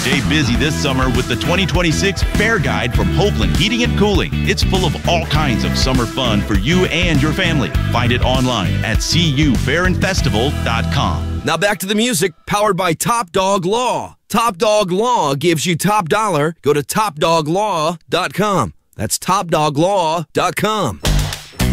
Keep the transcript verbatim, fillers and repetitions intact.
Stay busy this summer with the twenty twenty-six Fair Guide from Hoagland Heating and Cooling. It's full of all kinds of summer fun for you and your family. Find it online at c u fair and festival dot com. Now back to the music, powered by Top Dog Law. Top Dog Law gives you top dollar. Go to top dog law dot com. That's top dog law dot com.